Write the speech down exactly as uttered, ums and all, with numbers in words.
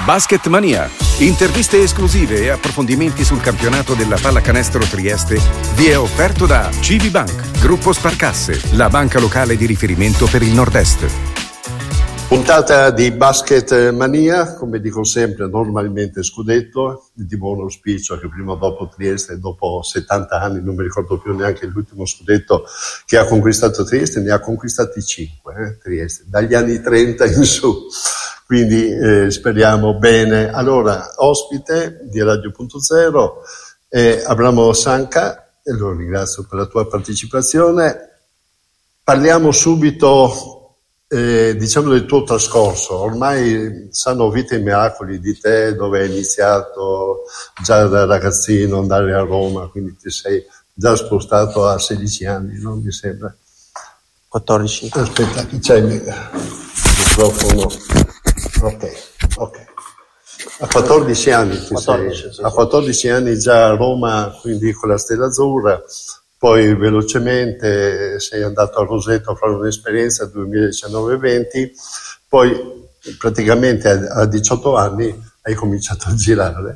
Basket Mania. Interviste esclusive e approfondimenti sul campionato della pallacanestro Trieste vi è offerto da C V Bank, Gruppo Sparcasse, la banca locale di riferimento per il Nord-Est. Puntata di Basket Mania, come dico sempre, normalmente scudetto, di buon auspicio che prima o dopo Trieste, dopo settanta anni, non mi ricordo più neanche l'ultimo scudetto che ha conquistato Trieste, ne ha conquistati cinque, eh, Trieste, dagli anni trenta in su, quindi eh, speriamo bene. Allora, ospite di Radio Punto Zero è Abramo Sanca, e lo ringrazio per la tua partecipazione. Parliamo subito Eh, diciamo del tuo trascorso. Ormai sanno vite e miracoli di te, dove hai iniziato già da ragazzino andare a Roma, quindi ti sei già spostato a sedici anni, no? Mi sembra. quattordici. Aspetta, che c'è il microfono? Ok, ok. A quattordici anni ti quattordici, sei, sì, a sì. quattordici anni già a Roma, quindi con la Stella Azzurra. Poi velocemente sei andato a Roseto a fare un'esperienza duemiladiciannove venti, poi praticamente a, a diciotto anni hai cominciato a girare